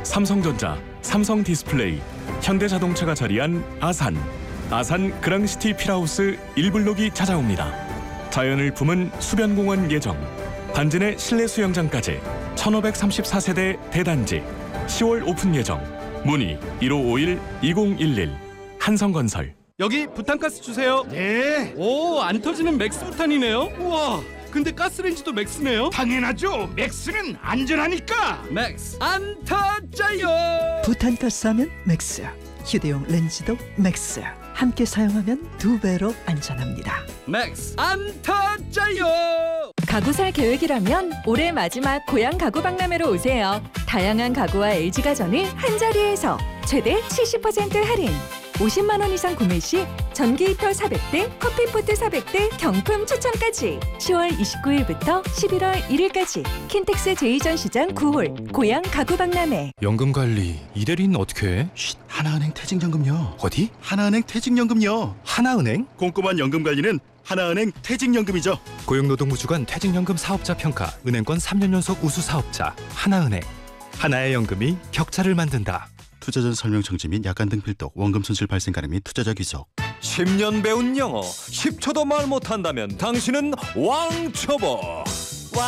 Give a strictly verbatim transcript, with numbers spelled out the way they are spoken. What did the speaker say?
삼성전자, 삼성디스플레이, 현대자동차가 자리한 아산. 아산 그랑시티 필하우스 일 블록이 찾아옵니다. 자연을 품은 수변공원 예정, 단지 내 실내 수영장까지 천오백삼십사 세대 대단지. 시월 오픈 예정. 문의 일오오일 이공일일. 한성건설. 여기 부탄가스 주세요. 네, 오, 안 터지는 맥스 부탄이네요. 우와, 근데 가스레인지도 맥스네요. 당연하죠. 맥스는 안전하니까. 맥스 안 터져요. 부탄가스 하면 맥스, 휴대용 렌즈도 맥스. 함께 사용하면 두 배로 안전합니다. 맥스 안 터져요. 가구 살 계획이라면 올해 마지막 고향 가구 박람회로 오세요. 다양한 가구와 엘지가전을 한자리에서 최대 칠십 퍼센트 할인. 오십만 원 이상 구매 시 전기 히터 사백 대, 커피포트 사백 대 경품 추첨까지. 시월 이십구일부터 십일월 일일까지 킨텍스 제이전 시장 구홀 고향 가구 박람회. 연금 관리 이대리는 어떻게 해? 쉿, 하나은행 퇴직연금요. 어디? 하나은행 퇴직연금요. 하나은행? 꼼꼼한 연금 관리는 하나은행 퇴직연금이죠. 고용노동부 주관 퇴직연금 사업자 평가 은행권 삼 년 연속 우수 사업자 하나은행. 하나의 연금이 격차를 만든다. 투자 전 설명 정지 및 약관 등 필독, 원금 손실 발생 가능 및 투자자 귀속. 십 년 배운 영어 십 초도 말 못한다면 당신은 왕초보.